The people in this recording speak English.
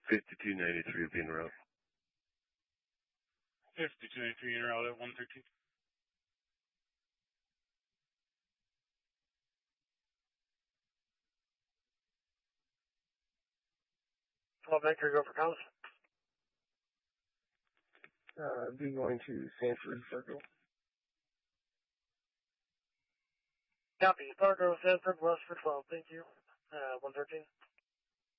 5293 being route. 5293 en route at 113. 12 Anchor, go for comms. Be going to Sanford Circle. Copy. Fargo, Sanford, west for 12. Thank you. 113.